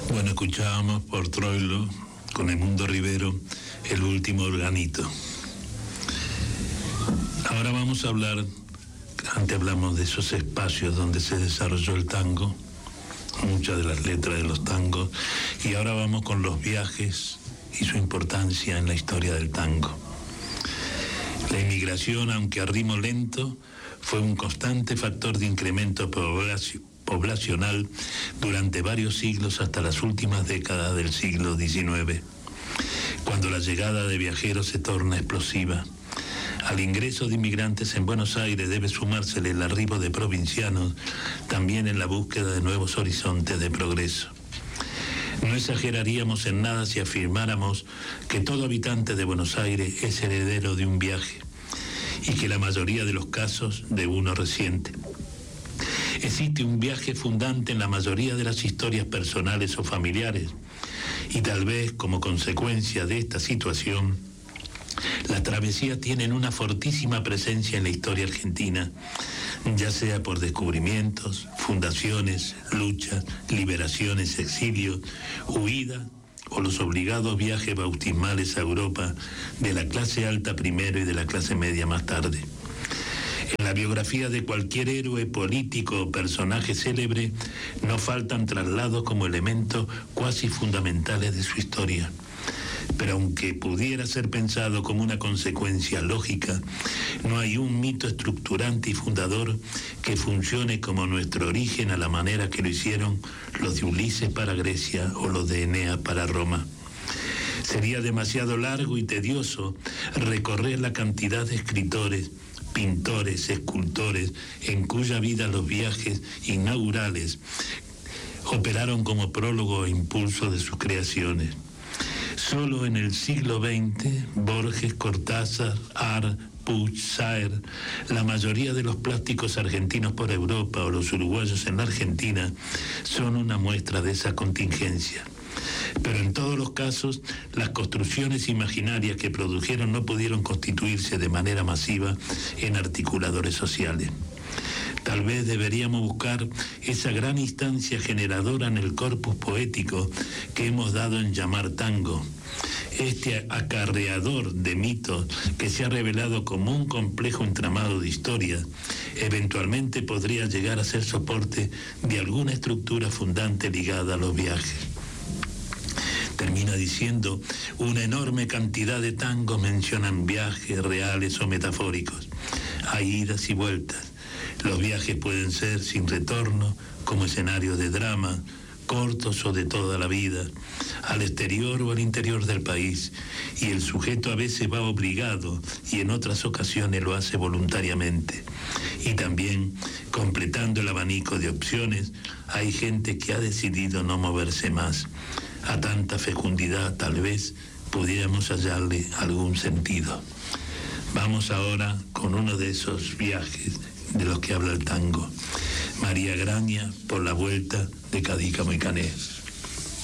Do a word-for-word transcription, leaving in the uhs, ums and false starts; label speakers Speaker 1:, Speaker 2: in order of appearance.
Speaker 1: Bueno, escuchábamos por Troilo, con Edmundo Rivero, El último organito. Ahora vamos a hablar, antes hablamos de esos espacios donde se desarrolló el tango, muchas de las letras de los tangos, y ahora vamos con los viajes y su importancia en la historia del tango. La inmigración, aunque a ritmo lento, fue un constante factor de incremento poblacional durante varios siglos hasta las últimas décadas del siglo diecinueve, cuando la llegada de viajeros se torna explosiva. Al ingreso de inmigrantes en Buenos Aires debe sumársele el arribo de provincianos, también en la búsqueda de nuevos horizontes de progreso. No exageraríamos en nada si afirmáramos que todo habitante de Buenos Aires es heredero de un viaje, y que la mayoría de los casos de uno reciente. Existe un viaje fundante en la mayoría de las historias personales o familiares, y tal vez como consecuencia de esta situación, las travesías tienen una fortísima presencia en la historia argentina, ya sea por descubrimientos, fundaciones, luchas, liberaciones, exilios, huida o los obligados viajes bautismales a Europa de la clase alta primero y de la clase media más tarde. En la biografía de cualquier héroe político o personaje célebre no faltan traslados como elementos cuasi fundamentales de su historia. Pero aunque pudiera ser pensado como una consecuencia lógica, no hay un mito estructurante y fundador que funcione como nuestro origen a la manera que lo hicieron los de Ulises para Grecia o los de Eneas para Roma. Sería demasiado largo y tedioso recorrer la cantidad de escritores, pintores, escultores, en cuya vida los viajes inaugurales operaron como prólogo e impulso de sus creaciones. Solo en el siglo veinte, Borges, Cortázar, Art, Puig, Saer, la mayoría de los plásticos argentinos por Europa o los uruguayos en la Argentina son una muestra de esa contingencia. Pero en todos los casos, las construcciones imaginarias que produjeron no pudieron constituirse de manera masiva en articuladores sociales. Tal vez deberíamos buscar esa gran instancia generadora en el corpus poético que hemos dado en llamar tango. Este acarreador de mitos que se ha revelado como un complejo entramado de historias, eventualmente podría llegar a ser soporte de alguna estructura fundante ligada a los viajes. Termina diciendo, una enorme cantidad de tangos mencionan viajes reales o metafóricos. Hay idas y vueltas. Los viajes pueden ser sin retorno, como escenarios de drama, cortos o de toda la vida, al exterior o al interior del país, y el sujeto a veces va obligado y en otras ocasiones lo hace voluntariamente. Y también, completando el abanico de opciones, hay gente que ha decidido no moverse más. A tanta fecundidad tal vez pudiéramos hallarle algún sentido. Vamos ahora con uno de esos viajes de los que habla el tango. María Graña, por la vuelta de Cadícamo y Canet.